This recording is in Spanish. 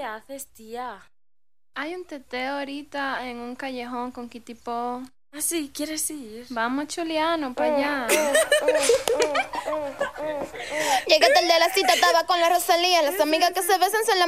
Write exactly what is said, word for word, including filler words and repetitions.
haces, tía? Hay un teteo ahorita en un callejón con Kitipo. Ah, sí, ¿quieres ir? Vamos, Chuliano, para allá. Llegué tarde a la cita, estaba con la Rosalía. Las amigas que se besan son la